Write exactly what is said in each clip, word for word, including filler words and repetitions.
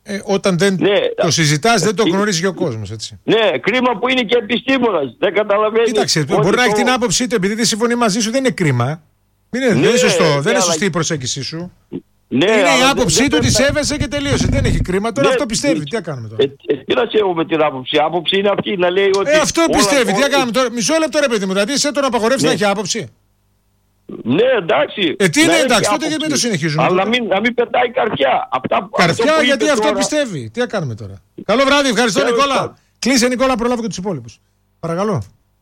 Ε, όταν δεν ναι, το συζητάς, δεν το γνωρίζει και ο κόσμος, έτσι. Ναι, κρίμα που είναι και επιστήμονας. Δεν καταλαβαίνει. Κοίταξε, μπορεί το... να έχει την άποψή του, επειδή δεν συμφωνεί μαζί σου, δεν είναι κρίμα. Δεν είναι, ναι, δεν είναι σωστό, ναι, δεν είναι σωστή η προσέγγιση σου. Ναι, είναι η άποψή δεν, του, δεν, τη σέβεσαι και τελείωσε. Δεν έχει κρίμα. Τώρα ναι, αυτό πιστεύει. Τι θα κάνουμε τώρα. Ε, ε, τι να σέβομαι την άποψη. Η άποψη είναι αυτή να λέει ότι. Ε, αυτό όλα, πιστεύει. όλα... Τι θα κάνουμε τώρα. Μισό λεπτό ρε παιδί μου. Δηλαδή, σε τον απαγορεύσει ναι. να έχει άποψη. Ναι, εντάξει. Ε, τι είναι εντάξει, τότε γιατί δεν το συνεχίζουμε. Αλλά να μην, να μην πετάει καρφιά. Αυτά, καρφιά αυτό γιατί αυτό τώρα... πιστεύει. Τι θα κάνουμε τώρα. Καλό βράδυ, ευχαριστώ yeah, Νικόλα. Κλείσε Νικόλα, προλάβω και του υπόλοιπου. Παρακαλώ.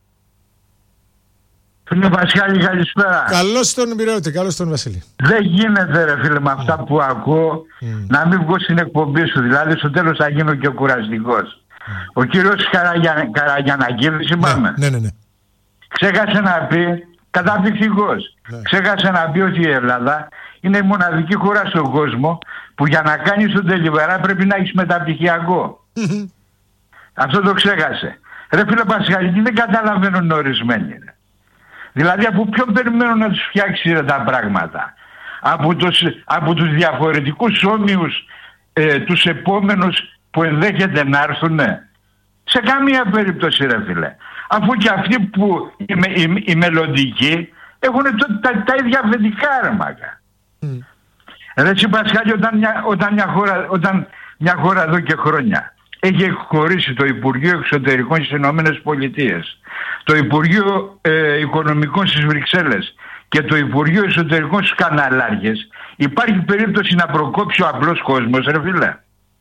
Φίλε Πασχάλη, καλησπέρα. Καλώς τον Πειραιώτη, καλώς τον Βασίλη. Δεν γίνεται ρε φίλε με αυτά mm. που ακούω mm. να μην βγω στην εκπομπή σου. Δηλαδή στο τέλος θα γίνω και ο κουραστικός. Mm. Ο κύριος Καραγια... Καραγιανακίδης είπαμε. Ναι, ναι, ναι. Ξέχασε να πει, καταπληκτικός, ναι. ξέχασε να πει ότι η Ελλάδα είναι η μοναδική χώρα στον κόσμο που για να κάνεις τον τελειβερά πρέπει να έχεις μεταπτυχιακό. Mm-hmm. Αυτό το ξέχασε. Ρε φίλε Πασχάλη, δεν καταλαβαίνουν ορισμένοι. Ρε. Δηλαδή από ποιον περιμένουν να τους φτιάξει ρε, τα πράγματα. Από τους, από τους διαφορετικούς όμοιους ε, τους επόμενους που ενδέχεται να έρθουν. Σε καμία περίπτωση ρε φίλε. Αφού και αυτοί που οι, οι, οι μελλοντικοί έχουν το, τα, τα ίδια αφεντικά ρε μάκα. Mm. Ρε εσύ Πασχάλη, όταν μια, όταν, μια χώρα, όταν μια χώρα εδώ και χρόνια έχει εκχωρήσει το Υπουργείο Εξωτερικών στις Ηνωμένες Πολιτείες, το Υπουργείο ε, Οικονομικών στις Βρυξέλλες και το Υπουργείο Εσωτερικών στους Καναλάρχες, υπάρχει περίπτωση να προκόψει ο απλός κόσμος, ρε φίλε?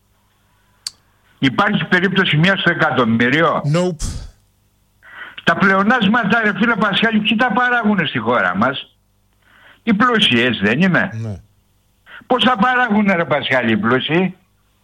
Υπάρχει περίπτωση μία στο εκατομμύριο? Nope. Τα πλεονάσματα, ρε φίλε Πασχάλη, ποιοι τα παράγουν στη χώρα μας? Οι πλούσιοι, έτσι δεν είναι? Ναι. Πώς θα παράγουν ρε Πασχάλη οι πλούσιοι?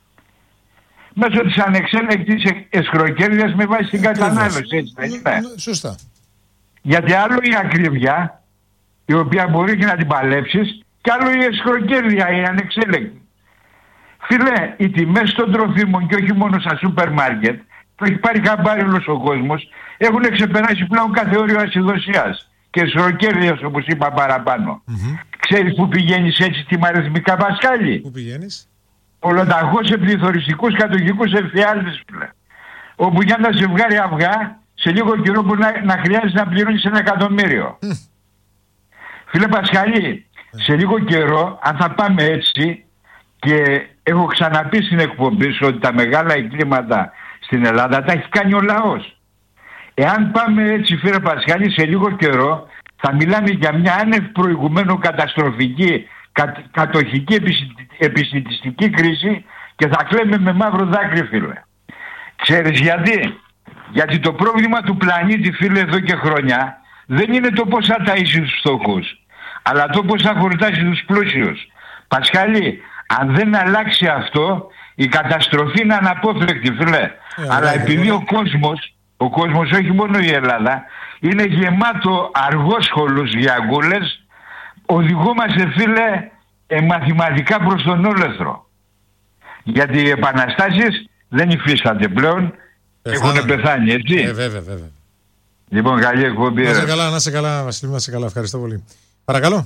Μέσω της ανεξέλεγκτης εσχροκέρδειας με βάση την κατανάλωση, έτσι δεν είναι? Σωστά. Γιατί άλλο η ακρίβεια, η οποία μπορεί και να την παλέψεις, και άλλο η εσχροκέρδεια, η ανεξέλεγκτη. Φίλε, οι τιμές των τροφίμων και όχι μόνο στα σούπερ μάρκετ, το έχει πάρει χαμπάρι όλος ο κόσμος, έχουν ξεπεράσει πλέον κάθε όριο ασυδοσίας και εσχροκέρδειας, όπως είπα παραπάνω. Mm-hmm. Ξέρεις που πηγαίνεις έτσι τιμαριθμικά, Πασχάλη? Πού πηγαίνεις? Ολοταχώς σε πληθωριστικούς κατοχικούς εφιάλτες, όπου για ένα ζευγάρι αυγά σε λίγο καιρό μπορεί να, να χρειάζεται να πληρώνεις ένα εκατομμύριο. Mm. Φίλε Πασχαλή, mm. σε λίγο καιρό, αν θα πάμε έτσι, και έχω ξαναπεί στην εκπομπή σου ότι τα μεγάλα εγκλήματα στην Ελλάδα τα έχει κάνει ο λαός. Εάν πάμε έτσι, φίλε Πασχαλή, σε λίγο καιρό θα μιλάμε για μια άνευ προηγουμένου καταστροφική Κα, κατοχική επιστημιστική κρίση και θα κλαίμε με μαύρο δάκρυ, φίλε. Ξέρεις γιατί? Γιατί το πρόβλημα του πλανήτη, φίλε, εδώ και χρόνια δεν είναι το πώς θα ταΐσει τους φτωχούς, αλλά το πώς θα χορτάσει τους πλούσιους. Πασχάλη, αν δεν αλλάξει αυτό, η καταστροφή είναι αναπόφευκτη, φίλε. Ε, αλλά ε, επειδή ε, ο κόσμος, ο κόσμος, όχι μόνο η Ελλάδα, είναι γεμάτο αργόσχολους γιαγκούλες, οδηγούμαστε, φίλε, ε, μαθηματικά προς τον όλεθρο. Γιατί οι επαναστάσεις δεν υφίστανται πλέον, έχουν πεθάνει, έτσι. Ε, βέβαια, βέβαια. Λοιπόν, καλή εκπομπή. Να σε καλά, να σε καλά, Βασίλη, να σε καλά. Ευχαριστώ πολύ. Παρακαλώ.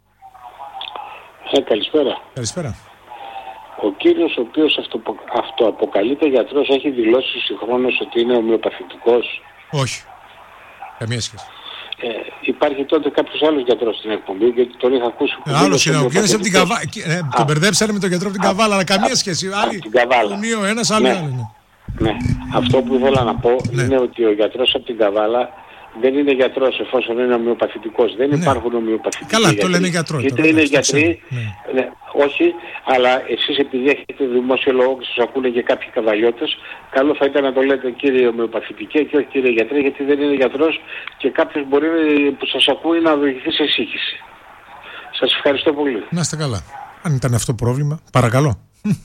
Ε, καλησπέρα. Καλησπέρα. Ο κύριος ο οποίος αυτο, αυτοαποκαλείται γιατρός έχει δηλώσει συγχρόνως ότι είναι ομοιοπαθητικός? Όχι. Καμία σχέση. Ε, υπάρχει τότε κάποιος άλλος γιατρός στην εκπομπή, γιατί τον είχα ακούσει. Ε, άλλος είναι ο οποίος από την Καβάλα. Ε, τον μπερδέψανε με τον γιατρό από την Καβάλα, αλλά καμία σχέση. Άλλη, ο ένας, άλλη, ναι. άλλη. Ναι. Ναι. Αυτό που ήθελα να πω ναι. είναι ότι ο γιατρός από την Καβάλα δεν είναι γιατρός εφόσον είναι ομοιοπαθητικός. Δεν ναι. υπάρχουν ομοιοπαθητικοί. Καλά, γιατροί. το λένε γιατρό. Είτε είναι γιατροί, ναι. Ναι, όχι, αλλά εσείς επειδή έχετε δημόσιο λόγο και σας ακούνε και κάποιοι καβαλιώτες, καλό θα ήταν να το λέτε κύριε ομοιοπαθητικέ και όχι κύριε γιατρέ, γιατί δεν είναι γιατρός και κάποιος μπορεί που σας ακούει να οδηγηθεί σε σύγχυση. Σας ευχαριστώ πολύ. Να είστε καλά. Αν ήταν αυτό πρόβλημα, παρακαλώ.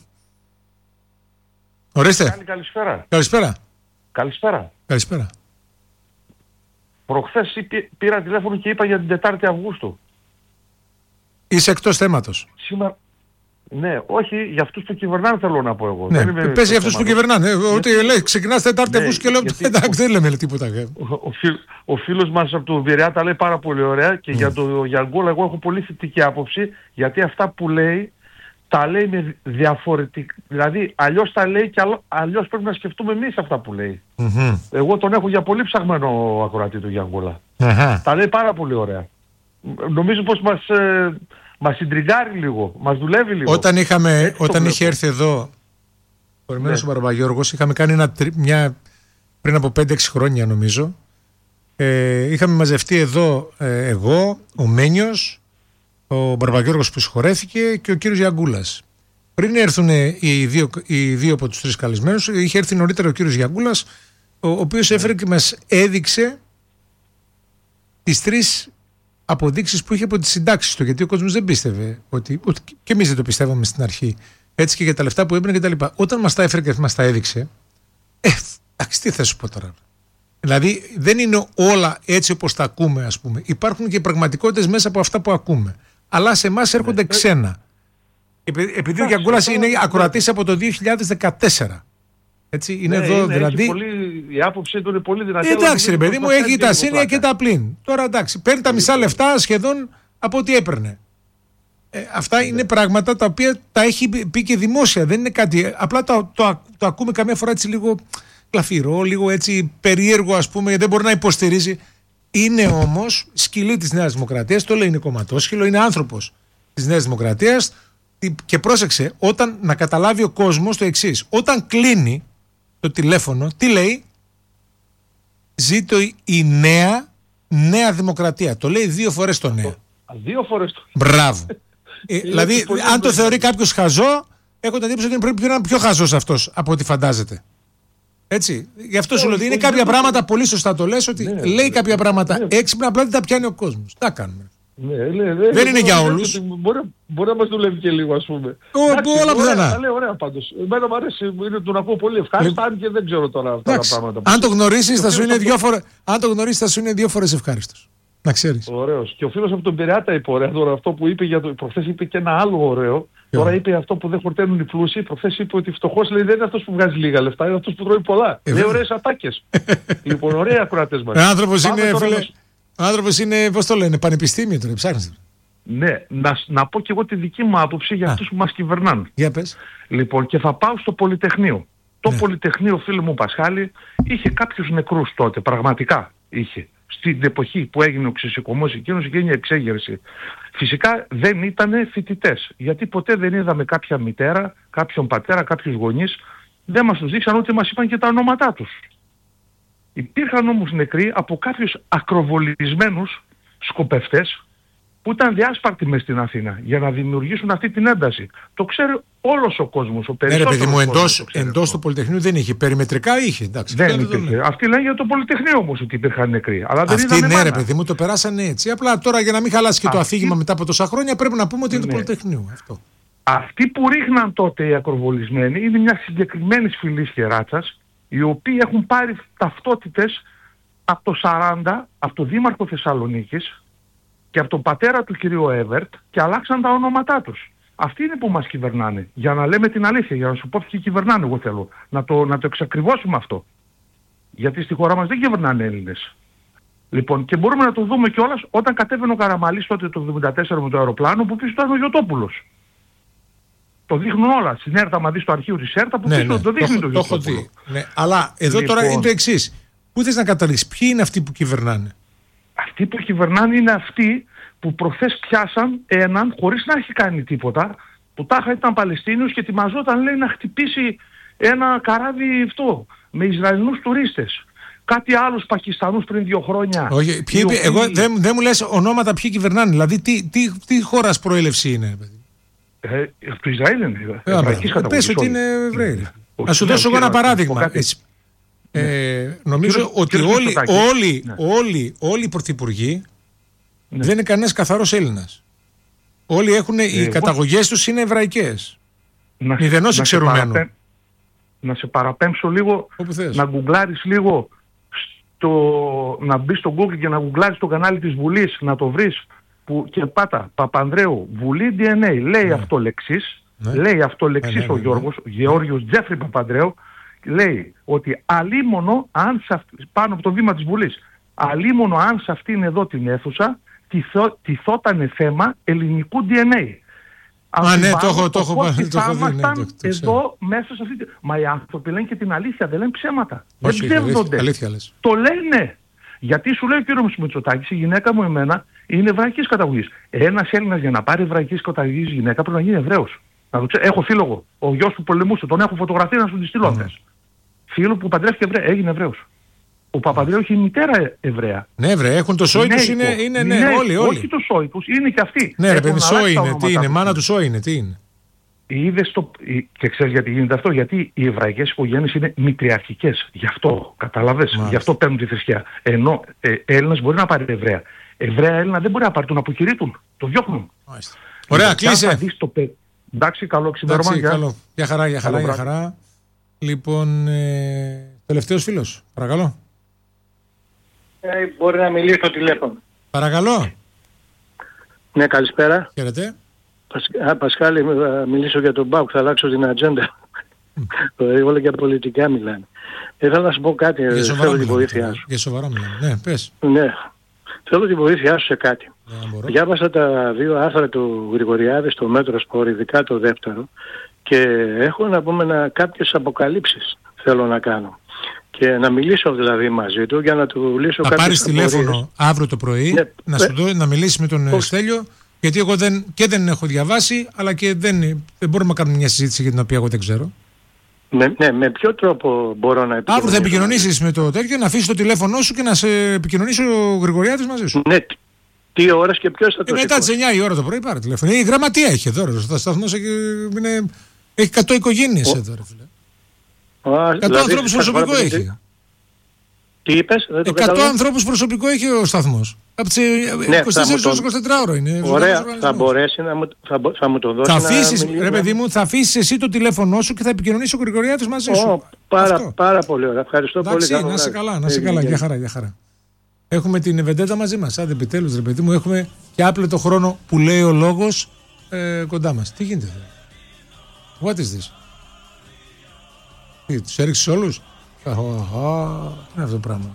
Ορίστε. Καλησπέρα. Καλησπέρα. Καλησπέρα. Καλησπέρα. Προχθές πήρα τηλέφωνο και είπα για την Τετάρτη Αυγούστου. Είσαι εκτός θέματος. Σήμερα... Ναι, όχι, για αυτούς που κυβερνάνε θέλω να πω εγώ. Ναι, πες για αυτούς που κυβερνάνε. Ότι λέει, ξεκινάς Τετάρτη ναι, Αυγούστου και λέω, εντάξει, δεν λέμε τίποτα. Ο, ο, φίλ, ο φίλος μας από το Βηρεά τα λέει πάρα πολύ ωραία και mm. για το Γιανγκόλα εγώ έχω πολύ θετική άποψη, γιατί αυτά που λέει τα λέει με διαφορετικά. Δηλαδή, αλλιώς τα λέει και αλλιώς πρέπει να σκεφτούμε εμείς αυτά που λέει. Mm-hmm. Εγώ τον έχω για πολύ ψαγμένο ακροατή του Γιάνγκουλα. Uh-huh. Τα λέει πάρα πολύ ωραία. Νομίζω πως μας, ε, μας συντριγκάρει λίγο, μας δουλεύει λίγο. Όταν, είχαμε, όταν είχε έρθει εδώ ο Ερμένος ναι. ο Μπαρμπαγιώργος, είχαμε κάνει ένα, μια, πριν από πέντε έξι χρόνια νομίζω, ε, είχαμε μαζευτεί εδώ ε, εγώ, ο Μένιος, ο Μπαρμπαγιώργος που συγχωρέθηκε και ο κύριος Γιαγκούλας. Πριν έρθουν οι δύο, οι δύο από τους τρεις καλεσμένους, είχε έρθει νωρίτερα ο κύριος Γιαγκούλας, ο, ο οποίος έφερε και μας έδειξε τις τρεις αποδείξεις που είχε από τις συντάξεις του, γιατί ο κόσμος δεν πίστευε, ότι, ότι και εμείς δεν το πιστεύαμε στην αρχή, έτσι και για τα λεφτά που έμπαινε και τα λοιπά. Όταν μας τα έφερε και μας τα έδειξε, ε, εντάξει, τι θα σου πω τώρα. Δηλαδή δεν είναι όλα έτσι όπως τα ακούμε, ας πούμε. Υπάρχουν και πραγματικότητες μέσα από αυτά που ακούμε. Αλλά σε εμάς έρχονται ξένα. Επειδή, επειδή ο Γιαγκούλας είναι ακροατής από το δύο χιλιάδες δεκατέσσερα. Έτσι, είναι ναι, εδώ είναι, δηλαδή. Πολύ, η άποψη του είναι πολύ δυνατή. Εντάξει, ρε παιδί μου, έχει τα σύνια και τα πλήν. Τώρα εντάξει, παίρνει τα μισά λεφτά σχεδόν από ό,τι έπαιρνε. Ε, αυτά είναι πράγματα τα οποία τα έχει πει και δημόσια. Δεν είναι κάτι. Απλά το, το, το, το ακούμε καμιά φορά έτσι λίγο κλαφυρό, λίγο έτσι περίεργο, ας πούμε, γιατί δεν μπορεί να υποστηρίζει. Είναι όμως σκυλή της Νέας Δημοκρατίας, το λέει είναι κομματόσχυλο, είναι άνθρωπος της Νέας Δημοκρατίας. Και πρόσεξε, όταν να καταλάβει ο κόσμος το εξής, όταν κλείνει το τηλέφωνο, τι λέει? Ζήτω η νέα Νέα Δημοκρατία. Το λέει δύο φορές το νέα. Δύο φορές το. Μπράβο. ε, δηλαδή, αν το θεωρεί κάποιος χαζό, έχω την εντύπωση ότι πρέπει να είναι πιο χαζός αυτός από ό,τι φαντάζεται. Έτσι. Γι' αυτό σου λέω ότι είναι κάποια πράγματα, πολύ σωστά το λες, ότι ναι, λέει ναι, κάποια πράγματα ναι. έξυπνα, απλά δεν τα πιάνει ο κόσμος. Τα κάνουμε. Ναι, ναι, ναι, δεν ναι, είναι για όλους. Μπορεί, μπορεί να μας δουλεύει και λίγο, ας πούμε. Ο, όλα πιθανά. Τα λέει ωραία πάντως. Εμένα μου αρέσει, είναι, τον ακούω πολύ ευχάριστα, αν και δεν ξέρω τώρα αυτά εντάξει, τα πράγματα. Αν το γνωρίσεις θα σου είναι δύο φορές, αν το γνωρίσεις θα σου είναι δύο φορές ευχάριστος. Να ξέρεις. Ωραίος. Και ο φίλος από τον Πειραιά τα είπε ωραία. Τώρα αυτό που είπε για το. Προχθές είπε και ένα άλλο ωραίο. Ποιο? Τώρα είπε αυτό που δεν χορταίνουν οι πλούσιοι. Προχθές είπε ότι φτωχός λέει δεν είναι αυτός που βγάζει λίγα λεφτά, είναι αυτός που τρώει πολλά. Ε, λέει ωραίες ατάκες. Λοιπόν, ωραία ακροατές μας. Ο άνθρωπος είναι, φίλε, μας... ο άνθρωπος είναι, πώς το λένε, πανεπιστήμιο τώρα, ψάχνεις. Ναι, να, να πω και εγώ τη δική μου άποψη για αυτούς που μας κυβερνάνε. Για πες. Λοιπόν, και θα πάω στο Πολυτεχνείο. Το ναι. Πολυτεχνείο, φίλε μου Πασχάλη, είχε κάποιους νεκρούς τότε, πραγματικά είχε. Στην εποχή που έγινε ο ξεσηκωμός εκείνος, έγινε η εξέγερση. Φυσικά δεν ήταν φοιτητές, γιατί ποτέ δεν είδαμε κάποια μητέρα, κάποιον πατέρα, κάποιους γονείς, δεν μας τους δείξαν ούτε μας είπαν και τα ονόματά τους. Υπήρχαν όμως νεκροί από κάποιους ακροβολισμένους σκοπευτές, που ήταν διάσπαρτοι μες στην Αθήνα για να δημιουργήσουν αυτή την ένταση. Το ξέρει όλος ο κόσμος, ο περισσότερος. Ναι, ρε παιδί μου, εντός, εντός του Πολυτεχνείου δεν είχε. Περιμετρικά είχε. Εντάξει, δεν υπήρχε. Αυτοί λένε για το Πολυτεχνείο όμως ότι υπήρχαν νεκροί. Αλλά δεν αυτοί ναι, μάνα. Ρε παιδί μου, το περάσανε έτσι. Απλά τώρα για να μην χαλάσει και Αυτή... το αφήγημα μετά από τόσα χρόνια πρέπει να πούμε ότι είναι ναι. το Πολυτεχνείο. Αυτό. Αυτοί που ρίχναν τότε οι ακροβολισμένοι είναι μια συγκεκριμένη φυλής και ράτσας, οι οποίοι έχουν πάρει ταυτότητες από το σαράντα, από το Δήμαρχο Θεσσαλονίκης και από τον πατέρα του κυρίου Εύερτ και αλλάξαν τα ονόματά τους. Αυτοί είναι που μας κυβερνάνε. Για να λέμε την αλήθεια, για να σου πω ποιοι κυβερνάνε, εγώ θέλω. Να το, να το εξακριβώσουμε αυτό. Γιατί στη χώρα μας δεν κυβερνάνε Έλληνες. Λοιπόν, και μπορούμε να το δούμε κιόλας όταν κατέβαινε ο Καραμαλής τότε το εβδομήντα τέσσερα με το αεροπλάνο που πίσω ήταν ο Γιωτόπουλος. Το δείχνουν όλα. Στην ΕΡΤΑ, μα δεις το αρχείο της ΕΡΤΑ που ναι, πίσω ναι, το δείχνει το, το Γιωτόπουλο. Ναι, αλλά εδώ λοιπόν, τώρα είναι το εξής. Πού θες να καταλήξεις, ποιοι είναι αυτοί που κυβερνάνε? Αυτοί που κυβερνάνε είναι αυτοί που προχθές πιάσαν έναν χωρίς να έχει κάνει τίποτα, που τάχα ήταν Παλαιστίνιος και ετοιμαζόταν λέει να χτυπήσει ένα καράβι αυτό με Ισραηλινούς τουρίστες. Κάτι άλλους Πακιστανούς πριν δύο χρόνια. Όχι, ποιοι, οποίοι... εγώ δεν δε μου λες ονόματα ποιοι κυβερνάνε. Δηλαδή τι, τι, τι χώρας προέλευση είναι? Ε, από το Ισραήλ είναι. Ε, ε, πες ότι είναι Εβραίοι. Να σου δώσω εγώ ένα παράδειγμα. Ε, νομίζω ότι όλοι, όλοι, ναι. όλοι, όλοι οι πρωθυπουργοί ναι. δεν είναι κανένας καθαρός Έλληνας. Όλοι έχουν, ε, οι εγώ... καταγωγές τους είναι εβραϊκές. Μηδενός εξαιρουμένου. Παραπέ... Να σε παραπέμψω λίγο, να γκουγκλάρεις λίγο, στο... να μπεις στο Google και να γκουγκλάρεις το κανάλι της Βουλής, να το βρεις που... και πάτα Παπανδρέου, Βουλή ντι εν έι, λέει ναι. αυτό λεξής, ναι. λέει αυτό λεξής ναι, ναι, ναι, ο Γιώργος, ο Γεώργιος Τζέφρι Παπανδρέου, λέει ότι αλίμονο αν σε αυτή, πάνω από το βήμα της Βουλής, αλίμονο αν σε αυτήν εδώ την αίθουσα τυθώ, τυθότανε θέμα ελληνικού ντι εν έι. Α, ναι, το έχω, το έχω, πώς το έχω δει. Ναι, ήμασταν το, το εδώ μέσα σε αυτή τη... Μα οι άνθρωποι λένε και την αλήθεια, δεν λένε ψέματα. Όχι, δεν ψεύδονται. Αλήθεια λες. Το λένε. Γιατί σου λέει ο κύριος Μητσοτάκης, η γυναίκα μου εμένα είναι εβραϊκής καταγωγής. Ένας Έλληνας για να πάρει εβραϊκής καταγωγής γυναίκα πρέπει να γίνει Εβραίος. Να το ξέρω. Έχω φίλογο. Ο γιος του πολεμούσε. Τον έχω φωτογραφία να σου τη στείλω αυτές. Φίλο που παντρεύτηκε Εβραία. Έγινε Εβραίος. Ο Παπανδρέου έχει μητέρα Εβραία. Ναι, βρε, έχουν το σόι τους, είναι, είναι, ναι, ναι, όλοι, όλοι. Όχι το σόι τους, είναι και αυτοί. Ναι, ρε παιδί, σόι είναι, τι είναι, μάνα του σόι είναι, τι είναι. Είδες το... Και ξέρεις γιατί γίνεται αυτό, γιατί οι εβραϊκές οικογένειες είναι μητριαρχικές. Γι' αυτό, καταλαβες, γι' αυτό παίρνουν τη θρησκεία. Ενώ ε, Έλληνας μπορεί να πάρει Εβραία. Εβραία Έλληνα δεν μπορεί να πάρει, τον αποκηρύττουν, το διώχνουν. Μάλιστα. Ωραία, κλείσε. Το... Εντάξει, καλό ξημέρωμα. Για... για χαρά, για χαρά, για χαρά. Λοιπόν, ε, τελευταίος φίλος, παρακαλώ. Ε, μπορεί να μιλήσει στο τηλέφωνο. Παρακαλώ. Ναι, καλησπέρα. Χαίρετε. Α, Πασχάλη, θα μιλήσω για τον ΠΑΟΚ, θα αλλάξω την ατζέντα. Όλα για πολιτικά μιλάνε. Ήθελα να σου πω κάτι, για θέλω τη βοήθειά σου. Για σοβαρά μιλάνε, ναι, πες. Ναι, θέλω τη βοήθειά σου σε κάτι. Ναι, διάβασα τα δύο άρθρα του Γρηγοριάδη στο Μέτρο Σπορ, ειδικά το δεύτερο, και έχω να πούμε να, κάποιες αποκαλύψεις θέλω να κάνω. Και να μιλήσω δηλαδή μαζί του για να του λύσω κάποιες. Θα πάρεις τηλέφωνο αύριο το πρωί, ναι, να, σου δω, να μιλήσεις με τον Στέλιο, γιατί εγώ δεν, και δεν έχω διαβάσει, αλλά και δεν, δεν μπορούμε να κάνουμε μια συζήτηση για την οποία εγώ δεν ξέρω. Με, ναι, με ποιο τρόπο μπορώ να επικοινωνήσω? Αύριο θα επικοινωνήσεις με το τέτοιο, να αφήσεις το τηλέφωνό σου και να σε επικοινωνήσει ο Γρηγοριάδης μαζί σου. Ναι, τι ώρες και ποιος θα το ε, μετά τις εννιά η ώρα το πρωί πάρε τηλέφωνο. Η γραμματεία έχει εδώ, ο σταθμός έχει, είναι, έχει εκατό οικογένειες εδώ, ρε φίλε. εκατό δηλαδή, ανθρώπους προσωπικό έχει. Τι είπες? Δεν το εκατό ανθρώπους προσωπικό έχει ο σταθμός. Από τις ναι, είκοσι τέσσερις έως είκοσι τέσσερα ώρα είναι. Ωραία, θα μπορέσει να μου, θα, θα μου το δώσει. Θα αφήσεις, να ρε παιδί μου, θα αφήσεις εσύ το τηλέφωνό σου και θα επικοινωνήσει ο Γρηγοριάδης μαζί σου. Oh, πάρα, πάρα πολύ ωραία. Ευχαριστώ. Εντάξει, πολύ. Να σε καλά, να σε καλά. Για χαρά, για χαρά. Έχουμε την Βεντέτα μαζί μας. Άντε επιτέλους, ρε παιδί μου, έχουμε και άπλετο χρόνο που λέει ο λόγος ε, κοντά μας. Τι γίνεται εδώ? What is this? Τι, τους έριξες όλους? Τι είναι αυτό το πράγμα?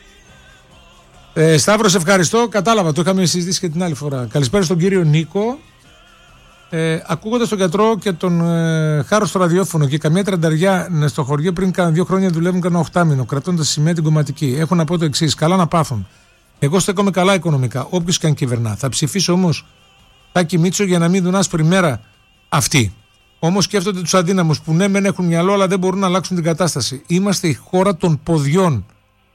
Ε, Σταύρο, σε ευχαριστώ. Κατάλαβα, το είχαμε συζητήσει και την άλλη φορά. Καλησπέρα στον κύριο Νίκο. Ε, ακούγοντας τον γιατρό και τον ε, Χάρο στο ραδιόφωνο και καμιά τρανταριά ε, στο χωριό πριν κάνα δύο χρόνια δουλεύουν κανένα οχτάμινο, κρατώντας σημαία την κομματική. Έχω να πω το εξής: καλά να πάθουν. Εγώ στέκομαι καλά οικονομικά, όποιος και αν κυβερνά. Θα ψηφίσω όμως Τάκη Μίτσο για να μην δουν άσπρη μέρα αυτοί. Όμως σκέφτονται τους αδύναμους που ναι, μεν έχουν μυαλό, αλλά δεν μπορούν να αλλάξουν την κατάσταση. Είμαστε η χώρα των ποδιών.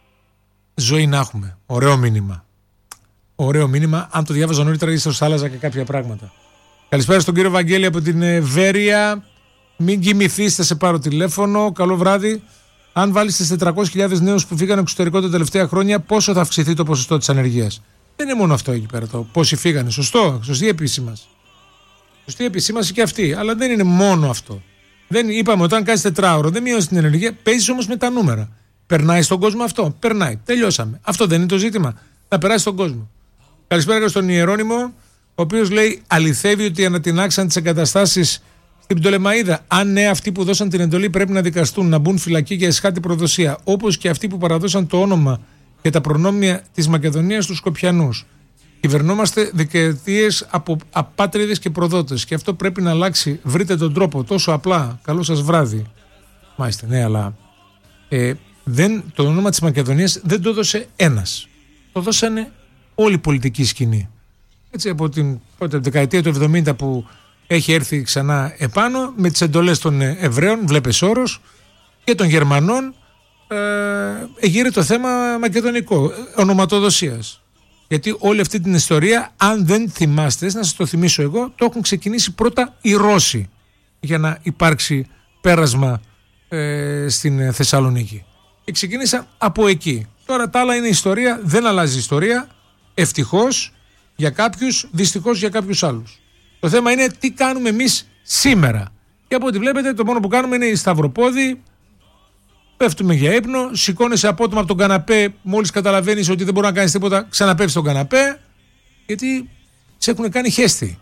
Ζωή να έχουμε. Ωραίο μήνυμα. Ωραίο μήνυμα. Αν το διάβαζα νωρίτερα, ίσως άλλαζα και κάποια πράγματα. Καλησπέρα στον κύριο Βαγγέλη από την Βέρεια. Μην κοιμηθείς, θα σε πάρω τηλέφωνο. Καλό βράδυ. Αν βάλεις τις τετρακόσιες χιλιάδες νέους που φύγανε εξωτερικό τα τελευταία χρόνια, πόσο θα αυξηθεί το ποσοστό της ανεργίας? Δεν είναι μόνο αυτό εκεί πέρα. Το πόσοι φύγανε. Σωστό. Σωστή επισήμανση. Σωστή επισήμανση και αυτή. Αλλά δεν είναι μόνο αυτό. Δεν, είπαμε, όταν κάνεις τετράωρο, δεν μειώνεις την ενεργεία. Παίζεις όμως με τα νούμερα. Περνάει στον κόσμο αυτό. Περνάει. Τελειώσαμε. Αυτό δεν είναι το ζήτημα. Να περάσει στον κόσμο. Καλησπέρα και στον Ιερώνυμο, ο οποίος λέει αληθεύει ότι ανατινάξαν τις εγκαταστάσεις στην Πτολεμαΐδα. Αν ναι, αυτοί που δώσαν την εντολή πρέπει να δικαστούν, να μπουν φυλακή για εσχάτη προδοσία. Όπως και αυτοί που παραδώσαν το όνομα και τα προνόμια της Μακεδονίας στους Σκοπιανούς. Κυβερνόμαστε δεκαετίες από απάτριδες και προδότες. Και αυτό πρέπει να αλλάξει. Βρείτε τον τρόπο. Τόσο απλά. Καλό σας βράδυ. Μάλιστα, ναι, αλλά. Ε, Δεν, το όνομα της Μακεδονίας δεν το έδωσε ένας. Το δώσανε όλη η πολιτική σκηνή. Έτσι από την πρώτη δεκαετία του εβδομήντα που έχει έρθει ξανά επάνω με τις εντολές των Εβραίων, βλέπεις όρος, και των Γερμανών, ε, εγείρε το θέμα μακεδονικό, ονοματοδοσίας. Γιατί όλη αυτή την ιστορία, αν δεν θυμάστε, να σας το θυμίσω εγώ, το έχουν ξεκινήσει πρώτα οι Ρώσοι για να υπάρξει πέρασμα ε, στην Θεσσαλονίκη. Και ξεκίνησα από εκεί. Τώρα τα άλλα είναι ιστορία, δεν αλλάζει η ιστορία. Ευτυχώς για κάποιους, δυστυχώς για κάποιους άλλους. Το θέμα είναι τι κάνουμε εμείς σήμερα. Και από ό,τι βλέπετε, το μόνο που κάνουμε είναι η σταυροπόδη. Πέφτουμε για ύπνο, σηκώνεσαι απότομα από τον καναπέ. Μόλις καταλαβαίνεις ότι δεν μπορεί να κάνεις τίποτα, ξαναπέφτεις στον καναπέ. Γιατί σε έχουν κάνει χέστη.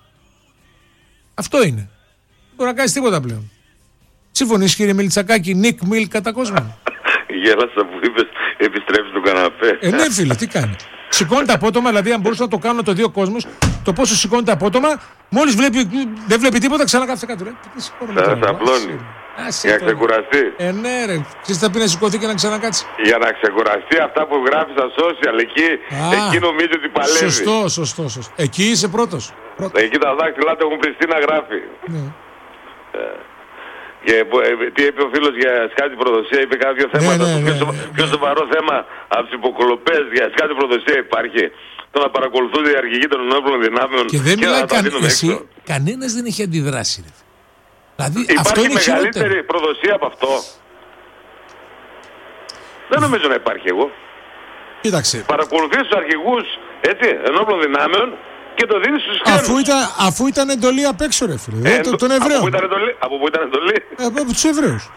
Αυτό είναι. Δεν μπορεί να κάνεις τίποτα πλέον. Συμφωνείς, κύριε Μιλτσακάκη, Νικ Μιλ κατά κόσμο? Γέλασα που είπες επιστρέψει στον καναπέ. Ε, ναι, φίλε, τι κάνει. σηκώνει τα απότομα, δηλαδή αν μπορούσαν να το κάνουν το δύο κόσμος, το πόσο σηκώνει τα απότομα, μόλις βλέπει, δεν βλέπει τίποτα, ξανακάθεται κάτω. Θα απλώνει. Για να ξεκουραστεί. Ε, ναι, ρε. Ξέρεις τι θα πει να σηκωθεί και να ξανακάτσει. Για να ξεκουραστεί αυτά που γράφει στα social, εκεί, εκεί νομίζει ότι παλεύει. Σωστό, σωστό, σωστό. Εκεί είσαι πρώτος. Πρώτος. Εκεί τα δάχτυλά του έχουν πριστεί να γράφει. Ναι. Ε, και ε, τι είπε ο φίλος για σκάτη προδοσία, είπε κάποιο θέμα. Ναι, ναι, ναι, πιο, ναι, πιο σοβαρό θέμα από τις υποκλοπές για σκάτη προδοσία υπάρχει. Το να παρακολουθούνται οι αρχηγοί των ενόπλων δυνάμεων. Και δεν μιλάει κανένας. Κανένας δεν έχει αντιδράσει. Ρε. Δηλαδή, υπάρχει αυτό είναι μεγαλύτερη χειρότερο. προδοσία από αυτό. Δεν νομίζω να υπάρχει εγώ. Κοίταξε. Παρακολουθείς τους αρχηγούς ενόπλων δυνάμεων και το δίνεις στους ξένους. Αφού ήταν, αφού ήταν εντολή απ' έξω, ρε φίλε. Ε, το, τον Εβραίο. Από πού ήταν εντολή. Από πού ήταν εντολή. Ε, από τους Εβραίους.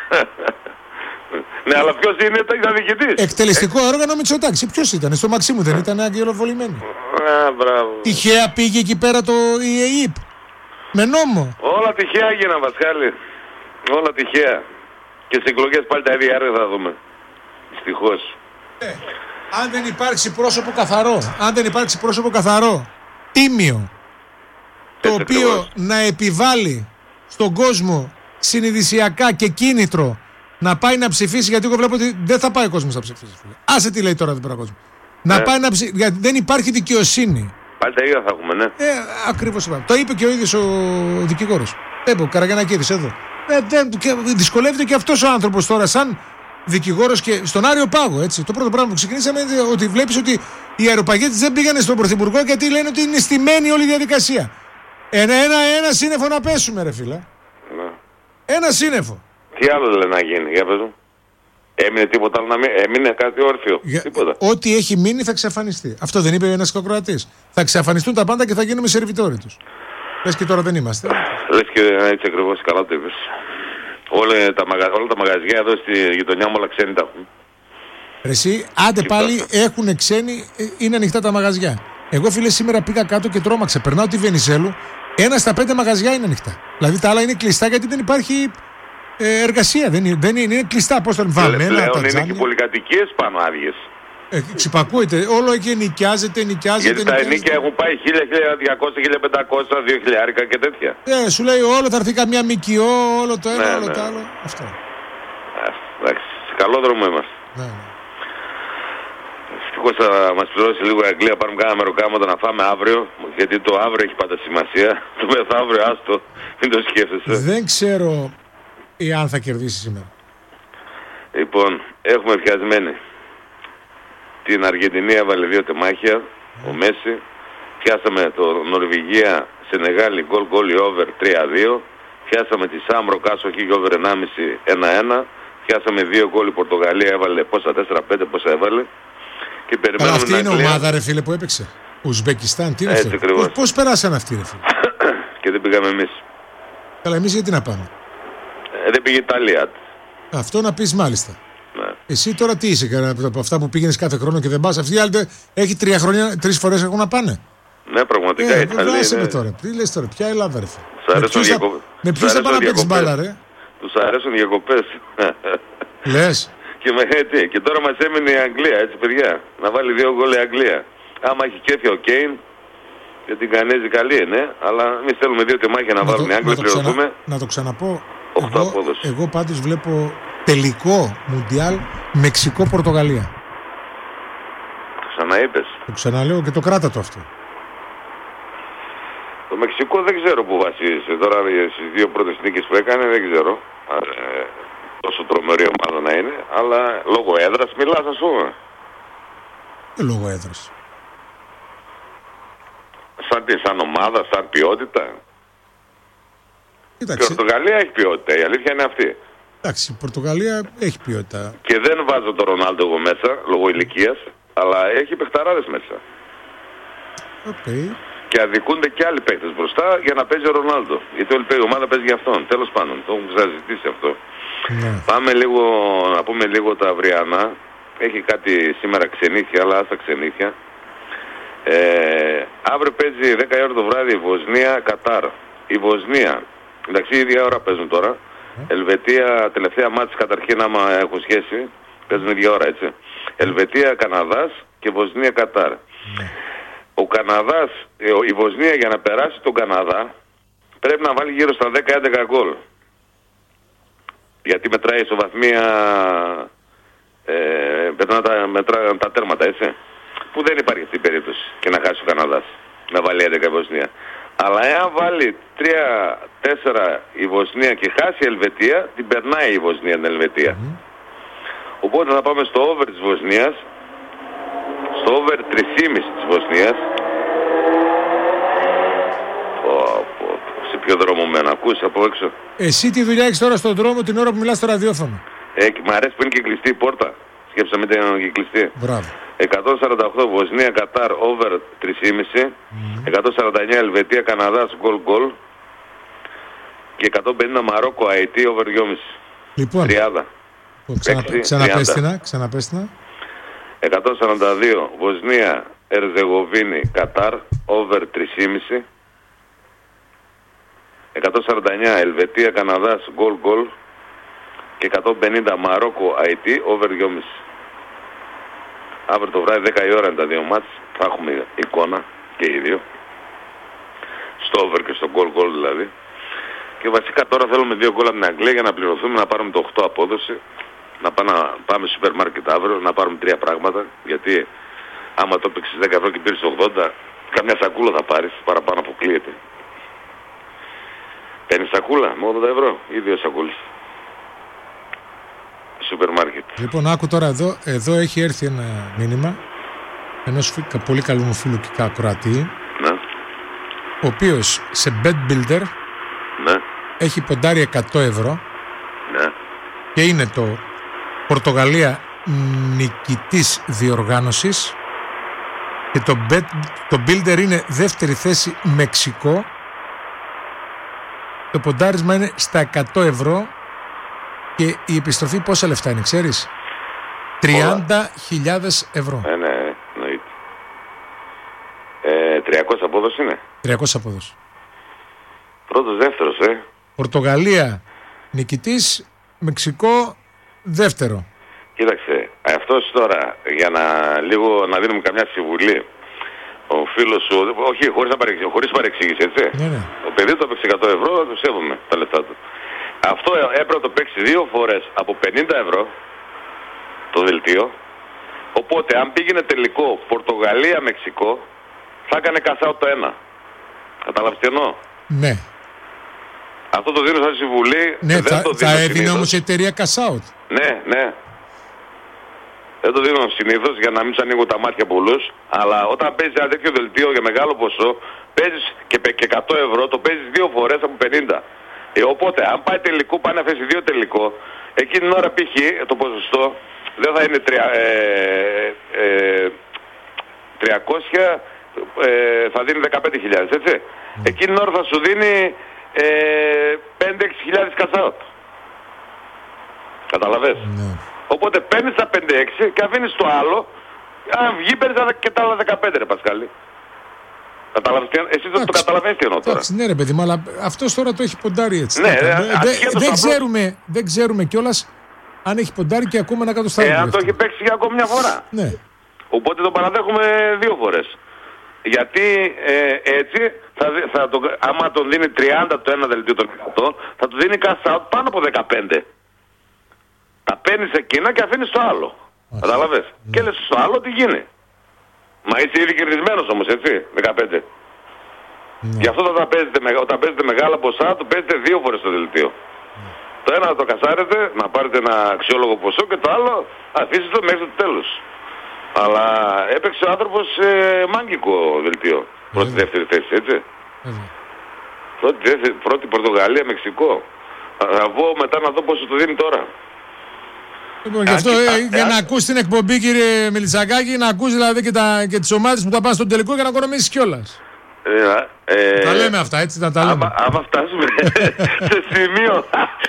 Ναι, αλλά ποιος είναι, ήταν διοικητής. Εκτελεστικό ε... όργανο Μητσοτάκη. Ποιος ήταν, στο Μαξίμου δεν ήταν αγγελοβολημένη. Α, μπράβο. Τυχαία πήγε εκεί πέρα το η ΕΕΠ. Με νόμο. Όλα τυχαία έγιναν, Βασχάλη. Όλα τυχαία. Και στις εκλογές πάλι τα ίδια έργα θα δούμε. Δυστυχώς. Ε, αν δεν υπάρξει πρόσωπο καθαρό, αν δεν υπάρξει πρόσωπο καθαρό, τίμιο, το Έτσι οποίο ακριβώς. να επιβάλλει στον κόσμο συνειδησιακά και κίνητρο να πάει να ψηφίσει, γιατί εγώ βλέπω ότι δεν θα πάει ο κόσμος να ψηφίσει. Άσε τι λέει τώρα εδώ πέρα ο κόσμος. Να Ναι. πάει να ψηφίσει, γιατί δεν υπάρχει δικαιοσύνη. Πάλι τα ίδια θα έχουμε, ναι. Ε, ακριβώς είπα. Το είπε και ο ίδιος ο δικηγόρος. Είπε ο Καραγιαννακίδης εδώ. Ε, δεν, και δυσκολεύεται και αυτός ο άνθρωπος τώρα, σαν δικηγόρος και στον Άριο Πάγο. Έτσι. Το πρώτο πράγμα που ξεκινήσαμε είναι ότι βλέπεις ότι οι αεροπαγέτες δεν πήγανε στον Πρωθυπουργό γιατί λένε ότι είναι στημένη όλη η διαδικασία. Ένα, ένα, ένα σύννεφο να πέσουμε, ρε φίλα. Ναι. Ένα σύννεφο. Τι άλλο λέει να γίνει, για πες μου. Έμεινε τίποτα άλλο να μην. Έμεινε κάτι όρθιο. Για, τίποτα. Ό,τι έχει μείνει θα εξαφανιστεί. Αυτό δεν είπε ένας κακροατής. Θα εξαφανιστούν τα πάντα και θα γίνουμε σερβιτόροι τους. Λες και τώρα δεν είμαστε. Λες και έτσι ακριβώς, καλά το είπες. Όλα τα, μαγα... όλα τα μαγαζιά εδώ στη γειτονιά μου όλα ξένοι τα έχουν. Εσύ, άντε πάλι έχουν ξένοι, ε, είναι ανοιχτά τα μαγαζιά. Εγώ φίλε σήμερα πήγα κάτω και τρόμαξα. Περνάω τη Βενιζέλου, ένα στα πέντε μαγαζιά είναι ανοιχτά. Δηλαδή τα άλλα είναι κλειστά γιατί δεν υπάρχει ε, εργασία. Δεν είναι, δεν είναι, είναι κλειστά. Πώς τον βάλουμε, Πλέον ένα, τα είναι τζάμια. και πολυκατοικίες πάνω άδειες. Ε, ξυπακούεται, όλο εκεί νοικιάζεται, νοικιάζεται. Γιατί τα ενίκια έχουν πάει χίλια, χίλια διακόσια, χίλια πεντακόσια, δύο χιλιάρικα και τέτοια. Ε, σου λέει όλο θα έρθει καμιά μικιό, όλο το ένα, Ναι, όλο ναι. το άλλο. Αυτό. Ε, εντάξει, σε καλό δρόμο είμαστε. Ναι, ναι. Ευτυχώς θα μας πληρώσει λίγο η Αγγλία, πάρουμε κάνα μεροκάματα να φάμε αύριο, γιατί το αύριο έχει πάντα σημασία. Το μεθαύριο άστο, μην το σκέφτεσαι. Δεν ξέρω ή αν θα κερδίσει σήμερα. Λοιπόν, έχουμε πιασμένη. Την Αργεντινή έβαλε δύο τεμάχια, ο Μέση. Πιάσαμε το Νορβηγία, Σενεγάλη, γκολ γκολ over τρία δύο. Πιάσαμε τη Σάμπρο, Κάσοχη, over ενάμιση ένα ένα. Πιάσαμε δύο γκολ η Πορτογαλία, έβαλε πόσα τέσσερα πέντε, πόσα έβαλε. Και περιμένουμε. Αλλά αυτή να είναι κλαίει. ομάδα, ρε φίλε, που έπαιξε. Ουσμπεκιστάν, τι είναι Έτσι αυτό. ακριβώς. Πώς, πώς περάσαν αυτοί, ρε φίλε. Και δεν πήγαμε εμείς. Καλά, εμείς γιατί να πάμε. Ε, δεν πήγε η Ιταλία. Αυτό να πεις μάλιστα. Ναι. Εσύ τώρα τι είσαι, κανένα από αυτά που πήγαινες κάθε χρόνο και δεν πας. Αυτή η άλλη έχει τρία χρόνια, τρεις φορές έχουν να πάνε. Ναι, πραγματικά Ε, η Ιταλία βέβαια, είναι... με τώρα. Τι λες τώρα, ποια Ελλάδα, ρε φίλε. Τους αρέσουν ποιους θα- διακοπ- με τους ποιους θα αρέσουν πάνε να παίξεις διακοπές. μπάλα, ρε. Τους αρέσουν οι διακοπές. Λες. και, με, τι, και τώρα μας έμεινε η Αγγλία, έτσι παιδιά. Να βάλει δύο γκολ η Αγγλία. Άμα έχει κέφια ο Κέιν, γιατί την Κανέζη καλή είναι, αλλά εμείς θέλουμε δύο τεμάχια να, Να βάλουν το- οι Άγγλοι, να το ξανα- πληρωθούμε. Να το ξαναπώ. Οχτώ Εγώ, απόδοση. εγώ πάντως βλέπω τελικό Μουντιάλ Μεξικό-Πορτογαλία. Το ξαναείπες. Το ξαναλέω και το κράτα το αυτό. Το Μεξικό δεν ξέρω που βασίζεσαι. Τώρα στις δύο πρώτες νίκες που έκανε δεν ξέρω. Ε, τόσο τρομερή ομάδα να είναι. Αλλά λόγω έδρας μιλάς, ας πούμε. Ε, λόγω έδρας. Σαν, τι, σαν ομάδα, σαν ποιότητα. Η Κοίταξε, Πορτογαλία έχει ποιότητα, η αλήθεια είναι αυτή. εντάξει, η Πορτογαλία έχει ποιότητα. Και δεν βάζω τον Ρονάλντο εγώ μέσα, λόγω ηλικίας, αλλά έχει παιχταράδες μέσα. Okay. Και αδικούνται και άλλοι παίκτες μπροστά για να παίζει ο Ρονάλντο. Γιατί όλη η ομάδα παίζει για αυτόν. Τέλος πάντων, το έχουμε ξαναζητήσει αυτό. Ναι. Πάμε λίγο, να πούμε λίγο τα αυριανά. Έχει κάτι σήμερα ξενύχια, αλλά άστα ξενύχια. Ε, αύριο παίζει δέκα η ώρα το βράδυ η Βοσνία, Κατάρ. Η Βοσνία, εντάξει η ίδια ώρα παίζουν τώρα. Ελβετία, τελευταία μάτς καταρχήν άμα έχουν σχέση, παίζουν ίδια ώρα έτσι. Ελβετία, Καναδάς και Βοσνία, Κατάρ. Ναι. Ο Καναδάς, η Βοσνία για να περάσει τον Καναδά πρέπει να βάλει γύρω στα δέκα έντεκα γκολ. Γιατί μετράει ισοβαθμία, ε, μετρά, τα, μετρά τα τέρματα, έτσι. Που δεν υπάρχει αυτή η περίπτωση και να χάσει ο Καναδάς, να βάλει έντεκα η Βοσνία. Αλλά εάν βάλει τρία τέσσερα η Βοσνία και χάσει η Ελβετία, την περνάει η Βοσνία την Ελβετία. Mm. Οπότε θα πάμε στο over της Βοσνίας, στο over τρία κόμμα πέντε της Βοσνίας. Πω, πω, σε ποιο δρόμο με ανακούσεις από έξω. Εσύ τι δουλειά έχεις τώρα στον δρόμο την ώρα που μιλάς στο ραδιόφωνο? Ε, μ' αρέσει που είναι και κλειστή η πόρτα. Σκέψαμε την είναι και κλειστή. Μπράβο. εκατόν σαράντα οκτώ Βοσνία, Κατάρ, over τρία κόμμα πέντε. Mm. εκατόν σαράντα εννιά Ελβετία, Καναδάς, γκολ γκολ. Και εκατόν πενήντα Μαρόκο, Αϊτή, over δύο κόμμα πέντε. Λοιπόν, τριάντα. Ξαναπέστηνα, ξαναπέστηνα. εκατόν σαράντα δύο Βοσνία, Ερζεγοβίνη, Κατάρ, over τρία κόμμα πέντε. εκατόν σαράντα εννιά Ελβετία, Καναδάς, γκολ γκολ. Και εκατόν πενήντα Μαρόκο, Αϊτή, over δύο κόμμα πέντε. Αύριο το βράδυ δέκα η ώρα είναι τα δύο μάτς. Θα έχουμε εικόνα και οι δύο. Στο over και στο γκολ γκολ δηλαδή. Και βασικά τώρα θέλουμε δύο γκολ από την Αγγλία για να πληρωθούμε, να πάρουμε το οκτώ απόδοση. Να πάμε, να πάμε σούπερ μάρκετ αύριο, να πάρουμε τρία πράγματα. Γιατί άμα το παίξεις δέκα ευρώ και πήρες ογδόντα, καμιά σακούλα θα πάρεις, παραπάνω αποκλείεται. Παίρνεις σακούλα με ογδόντα ευρώ ή δύο σακούλες. Σούπερ μάρκετ. Λοιπόν, άκου τώρα εδώ, εδώ έχει έρθει ένα μήνυμα ενός πολύ καλού μου φίλου και ακροατή, ναι, ο οποίος σε bet builder, ναι, έχει ποντάρει εκατό ευρώ, ναι, και είναι το Πορτογαλία νικητής διοργάνωσης και το, bet, το builder είναι δεύτερη θέση Μεξικό. Το ποντάρισμα είναι στα εκατό ευρώ και η επιστροφή πόσα λεφτά είναι, ξέρεις? τριάντα χιλιάδες ευρώ. Ε, ναι, εννοείται. Ε, τριακόσια απόδοση είναι. τριακόσια απόδοση. Πρώτος, δεύτερος, ε. Πορτογαλία νικητής, Μεξικό δεύτερο. Κοίταξε, αυτός τώρα, για να λίγο να δίνουμε καμιά συμβουλή, ο φίλος σου, όχι χωρίς, να παρεξ, χωρίς παρεξήγηση, έτσι. Ναι, ναι. Το παιδί το έπαιξε εκατό ευρώ, θα το σέβομαι τα λεφτά του. Αυτό έπρεπε να το παίξει δύο φορές από πενήντα ευρώ το δελτίο. Οπότε αν πήγαινε τελικό Πορτογαλία-Μεξικό, θα έκανε cash out το ένα. Καταλάβεις τι εννοώ? Ναι. Αυτό το δίνω σαν συμβουλή. Ναι, δεν θα, το θα έδινε όμως η εταιρεία cash out. Ναι, ναι. Δεν το δίνω συνήθως για να μην σου ανοίγω τα μάτια πολλούς. Αλλά όταν παίζεις ένα τέτοιο δελτίο για μεγάλο ποσό, παίζεις και, και εκατό ευρώ, το παίζεις δύο φορές από πενήντα. Ε, οπότε, αν πάει τελικό, πάει να θέσει δύο τελικό, εκείνη την ώρα π.χ. το ποσοστό δεν θα είναι τρια, ε, ε, τριακόσια, ε, θα δίνει δεκαπέντε χιλιάδες, έτσι. Mm. Εκείνη την ώρα θα σου δίνει ε, πέντε έξι χιλιάδες cash out. Καταλαβες? Mm. Οπότε παίρνεις τα πέντε έξι και αφήνεις το άλλο, αν βγει παίρνεις και τα άλλα δεκαπέντε, ρε Πασκάλη. Καταλαβαίνεις, εσύ το, το καταλαβαίνεις τι εννοώ τώρα. Ναι ρε παιδί μου, αλλά αυτός τώρα το έχει ποντάρει έτσι. Ναι, δεν δε, δε ξέρουμε, δεν ξέρουμε κιόλας αν έχει ποντάρει και ακόμα να κάτω στα ε, αν το έχει παίξει για ακόμη μια φορά. Ναι. Οπότε το παραδέχομαι δύο φορές. Γιατί ε, έτσι, θα, θα το, άμα τον δίνει τριάντα το ένα δελτίο των εκατό, θα του δίνει cash out πάνω από δεκαπέντε. Τα παίρνεις εκείνα και αφήνεις το άλλο. Κατάλαβες? Ναι. Και λες στο άλλο τι γίνει. Μα είσαι ήδη κερδισμένος όμως, έτσι, δεκαπέντε. Ναι. Γι' αυτό όταν παίζετε, όταν παίζετε μεγάλα ποσά, το παίζετε δύο φορές το δελτίο. Ναι. Το ένα να το κασάρετε, να πάρετε ένα αξιόλογο ποσό και το άλλο αφήσετε το μέχρι το τέλος. Αλλά έπαιξε ο άνθρωπος ε, μάγκικο δελτίο. Yeah. Πρώτη δεύτερη θέση, έτσι. Yeah. Πρώτη, δεύτερη, πρώτη Πορτογαλία, Μεξικό. Θα βγω μετά να δω πόσο το δίνει τώρα. Λοιπόν, γι' αυτό ε, για να ακούς την εκπομπή, κύριε Μιλτσακάκη, να ακούς δηλαδή και, τα, και τις ομάδες που θα πάνε στον τελικό για να οικονομήσεις κιόλας. Ε, ε, τα λέμε αυτά, έτσι να τα λέμε. Άμα, άμα φτάσουμε σε σημείο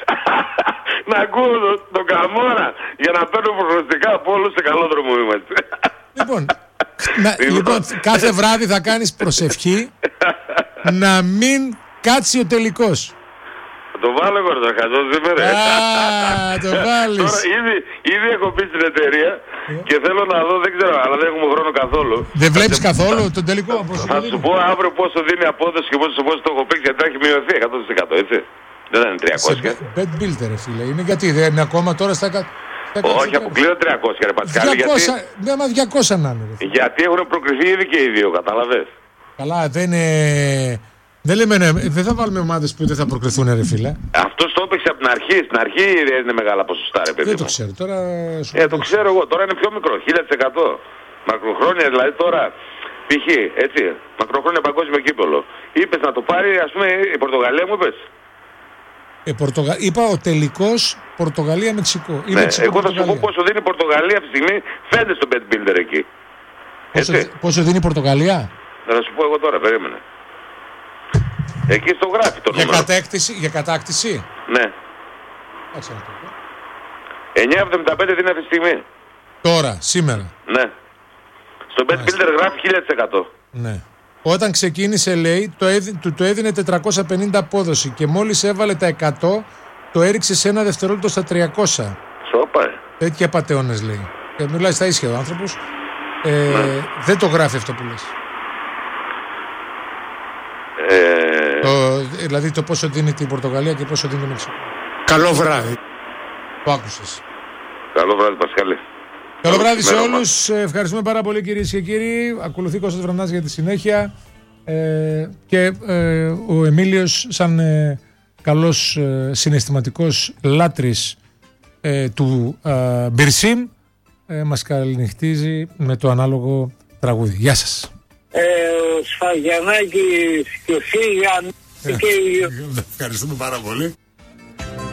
να ακούω τον το Καμόρα για να παίρνω προγνωστικά από όλους, σε καλό δρόμο είμαστε. Λοιπόν, να, λοιπόν, κάθε βράδυ θα κάνεις προσευχή να μην κάτσει ο τελικός. Το βάλω εγώ το χαζό σήμερα. Α, το βάλεις. Τώρα ήδη, ήδη έχω πει στην εταιρεία και θέλω να δω, δεν ξέρω, αλλά δεν έχουμε χρόνο καθόλου. Δεν βλέπεις καθόλου τον τελικό? Θα σου πω αύριο πόσο δίνει απόδοση και πόσο, πόσο το έχω παίξει, γιατί έχει μειωθεί εκατό τοις εκατό, έτσι. Δεν είναι τριακόσια. Bet builder, φίλε. Είναι γιατί δεν είναι ακόμα τώρα στα εκατό. Όχι, αποκλείω τριακόσια, ρε Πασκάλη. διακόσια, γιατί... Ναι, διακόσια να είναι. Ρε. Γιατί έχουν προκριθεί ήδη και οι δύο, κατάλαβες. Καλά, δεν είναι... Δεν λέμε, ναι, δεν θα βάλουμε ομάδες που δεν θα προκριθούν, ρε φίλε. Αυτός το έπαιξε από την αρχή. Στην αρχή είναι μεγάλα ποσοστά, ρε παιδί. Δεν το ξέρω τώρα. Ε, το ξέρω εγώ. Τώρα είναι πιο μικρό, χίλια τοις εκατό. Μακροχρόνια δηλαδή τώρα. Π.χ. έτσι. Μακροχρόνια παγκόσμιο κύπελλο. Είπες να το πάρει, ας πούμε, η Πορτογαλία μου είπες. Ε, Πορτογα... Είπα ο τελικός Πορτογαλία-Μεξικό. Ναι, εγώ θα σου πω πόσο δίνει η Πορτογαλία αυτή τη στιγμή. Φαίνεται στο bet builder εκεί. Πόσο, πόσο δίνει η Πορτογαλία? Θα σου πω εγώ τώρα, περίμενε. Εκεί στο γράφει το για νούμερο. Κατάκτηση, για κατάκτηση. Ναι. Κάτσε να το πω. εννιά εβδομήντα πέντε δίνει αυτή τη στιγμή. Τώρα, σήμερα. Ναι. Στο bet builder γράφει χίλια τοις εκατό. Ναι. Όταν ξεκίνησε, λέει, το έδι, του το έδινε τετρακόσια πενήντα απόδοση και μόλις έβαλε τα εκατό, το έριξε σε ένα δευτερόλεπτο στα τριακόσια. Σόπα, ε. Τέτοια πατεώνες, λέει. Και μιλάει στα ίσια ο άνθρωπος. Ε, ναι. Δεν το γράφει αυτό που λες. Ε... Το, δηλαδή το πόσο δίνει την Πορτογαλία και πόσο δίνει το Μεξικό. Καλό βράδυ. Το άκουσες. Καλό βράδυ, Πασχάλη. Καλό βράδυ σε όλους. Ευχαριστούμε πάρα πολύ, κυρίες και κύριοι. Ακολουθεί Κώστας Βρανάς για τη συνέχεια. Ε, και ε, ο Εμίλιος, σαν ε, καλός ε, συναισθηματικός λάτρης ε, του ε, Μπιρσίμ, ε, μας καληνυχτίζει με το ανάλογο τραγούδι. Γεια σας. Ε, ο Σφαγιανάκης και ο Σίγαν. Ευχαριστούμε πάρα πολύ.